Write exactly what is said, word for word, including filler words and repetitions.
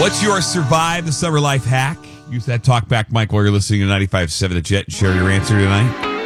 What's your survive the summer life hack? Use that talk back, Mike, while you're listening to ninety-five point seven The Jet and share your answer tonight.